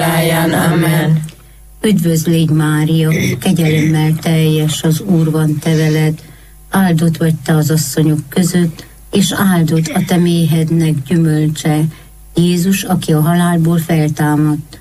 Amen. Üdvözl légy Mária, kegyelemmel teljes, az Úr van te veled, áldott vagy te az asszonyok között, és áldott a te méhednek gyümölcse, Jézus, aki a halálból feltámadt.